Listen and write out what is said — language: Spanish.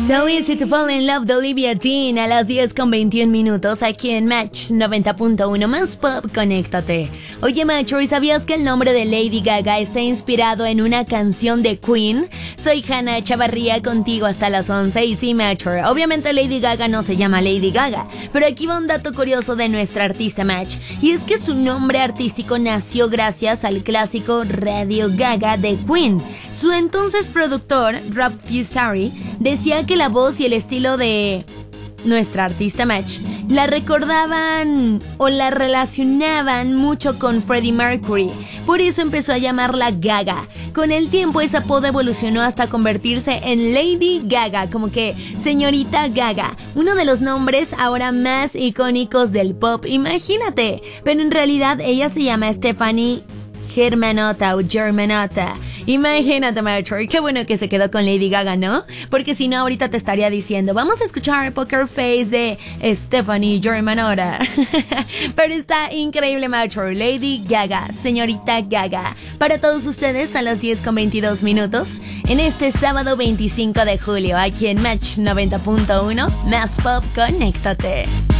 So Easy to Fall in Love de Olivia Dean a las 10:21 aquí en Match 90.1 más pop, conéctate. Oye, Macho, ¿sabías que el nombre de Lady Gaga está inspirado en una canción de Queen? Soy Hannah Chavarría contigo hasta las 11 y sí, Macho, obviamente Lady Gaga no se llama Lady Gaga, pero aquí va un dato curioso de nuestra artista Match, y es que su nombre artístico nació gracias al clásico Radio Gaga de Queen. Su entonces productor, Rob Fusari, decía que la voz y el estilo de nuestra artista Match la recordaban o la relacionaban mucho con Freddie Mercury. Por eso empezó a llamarla Gaga. Con el tiempo ese apodo evolucionó hasta convertirse en Lady Gaga, como que señorita Gaga, uno de los nombres ahora más icónicos del pop, imagínate. Pero en realidad ella se llama Stephanie Germanotta o Germanotta. Imagínate, Macho, qué bueno que se quedó con Lady Gaga, ¿no? Porque si no, ahorita te estaría diciendo, vamos a escuchar Poker Face de Stephanie Germanotta. Pero está increíble, Macho. Lady Gaga, señorita Gaga. Para todos ustedes a las 10:22 en este sábado 25 de julio, aquí en Match 90.1, más pop, conéctate.